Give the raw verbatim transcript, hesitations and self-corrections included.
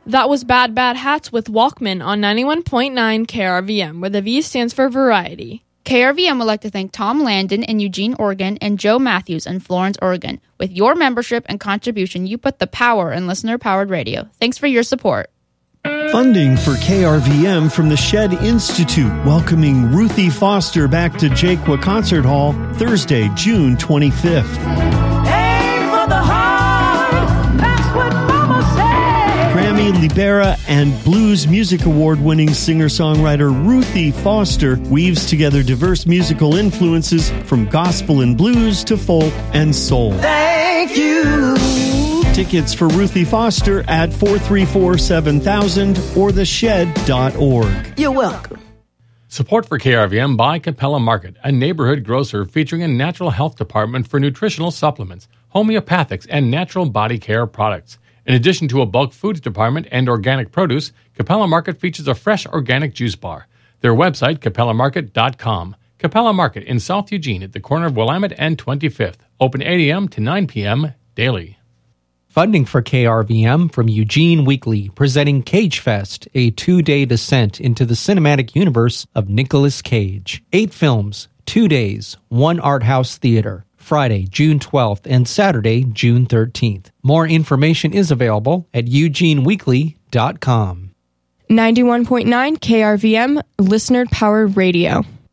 That was Bad Bad Hats with Walkman on ninety-one point nine K R V M, where the V stands for variety. K R V M would like to thank Tom Landon in Eugene, Oregon, and Joe Matthews in Florence, Oregon. With your membership and contribution, you put the power in listener-powered radio. Thanks for your support. Funding for K R V M from the Shed Institute, welcoming Ruthie Foster back to Jaquaa Concert Hall Thursday, June twenty-fifth. Aim for the heart, that's what Mama said. Grammy, Libera, and Blues Music Award-winning singer-songwriter Ruthie Foster weaves together diverse musical influences from gospel and blues to folk and soul. Thank you. Tickets for Ruthie Foster at four three four, seven thousand or the shed dot org. You're welcome. Support for K R V M by Capella Market, a neighborhood grocer featuring a natural health department for nutritional supplements, homeopathics, and natural body care products. In addition to a bulk foods department and organic produce, Capella Market features a fresh organic juice bar. Their website, capella market dot com. Capella Market in South Eugene at the corner of Willamette and twenty-fifth. Open eight a.m. to nine p.m. daily. Funding for K R V M from Eugene Weekly, presenting Cage Fest, a two-day descent into the cinematic universe of Nicolas Cage. Eight films, two days, one art house theater. Friday, June twelfth, and Saturday, June thirteenth. More information is available at eugene weekly dot com. ninety-one point nine K R V M, listener-powered radio.